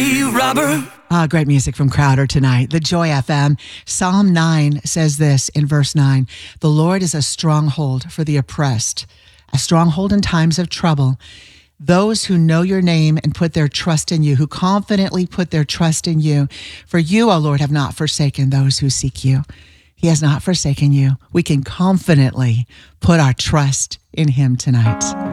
grave robber. Great music from Crowder tonight. The Joy FM. Psalm 9 says this in verse 9. The Lord is a stronghold for the oppressed, a stronghold in times of trouble. Those who know your name and put their trust in you, who confidently put their trust in you. For you, O Lord, have not forsaken those who seek you. He has not forsaken you. We can confidently put our trust in him tonight.